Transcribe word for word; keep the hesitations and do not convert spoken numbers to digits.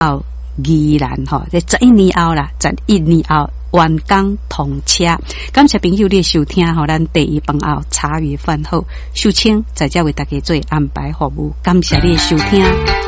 到宜兰吼，在十一年后啦，十一年后完工通车。感谢朋友你收听吼，咱第一饭后茶余饭后，秀清在这为大家做安排服务，感谢你的收听。